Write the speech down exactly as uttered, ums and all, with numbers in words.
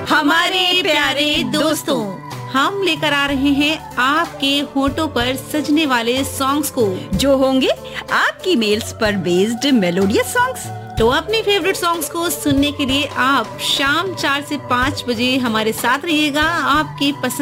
हमारे प्यारे दोस्तों, हम लेकर आ रहे हैं आपके होठों पर सजने वाले सॉन्ग्स को, जो होंगे आपकी मेल्स पर बेस्ड मेलोडियस सॉन्ग्स। तो अपने फेवरेट सॉन्ग्स को सुनने के लिए आप शाम चार से पाँच बजे हमारे साथ रहिएगा आपकी पसंद